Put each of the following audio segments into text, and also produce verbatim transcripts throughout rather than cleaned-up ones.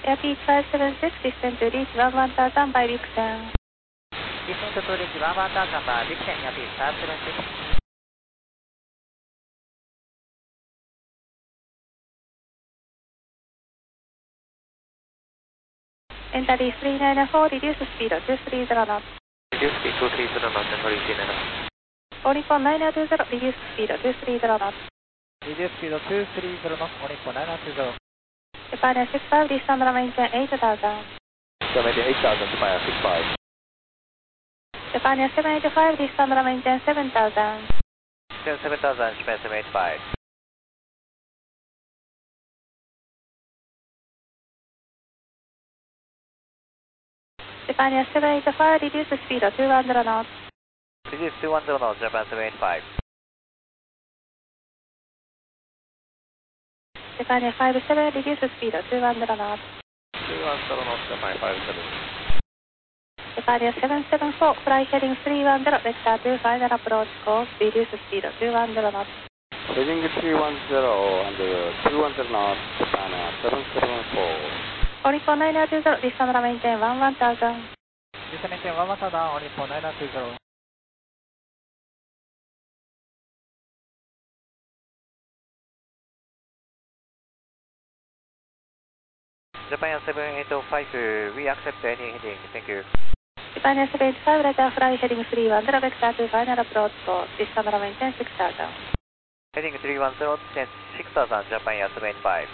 Airbus five seven six, descend to reach one one thousand by Vixen. Descend to reach one one thousand by Vixen, Airbus five seven six. Enter D three nine four, reduce speed two three zero knots. Reduce speed two three zero knots, and three three zero knots. All Nippon nine two zero, reduce speed two three zero knots. Reduce speed two three zero knots, All Nippon nine two zero. Japan Air six five, descend and maintain eight thousand. Japan Air eight thousand, Japan Air six five. Japan Air seven eight five, descend and maintain seven thousand. seven thousand, Japan seven eight five. Japan Air seven eight five, reduce speed two one zero knots. Reduce two one zero knots, Japan seven eight five. Japan Air five seven, reduce speed two one zero knots. two one zero knots, Japan five seven. Japan Air seven seven four, fly heading three one zero, vector two final approach course, reduce speed two one zero knots. Heading three one zero and two one zero knots, Japan Air seven seven four. All Nippon nine two zero, descend and maintain one one thousand. Descend maintain one one thousand, All Nippon nine two zero. Japan Air seven eight five, we accept any heading, thank you. Japan Air seven eight five, radar fly heading three one zero, vector two final approach course, descend and maintain six thousand. Heading three one zero, descend six thousand, Japan Air seven eight five.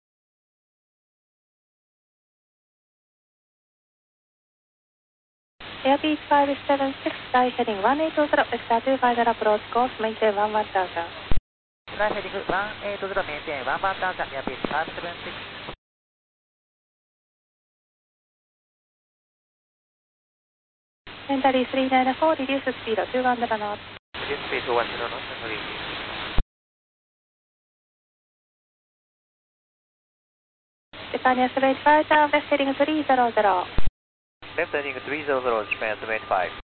Airbus five seven six, fly heading one eight zero, vector two final approach course, maintain one one thousand. Fly heading one eight zero, maintain one one thousand, Airbus five seven six. Enter D three nine four, reduce speed two one zero knots. Reduce speed two one zero knots, and three. Japan Air seven eight five, turn left heading three zero zero. Left heading three zero zero, Japan seven eight five.